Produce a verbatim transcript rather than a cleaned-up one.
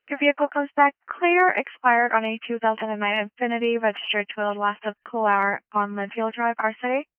Your vehicle comes back clear, expired on a two thousand nine Infiniti, registered to a loss of Colar on Linfield Drive, R City.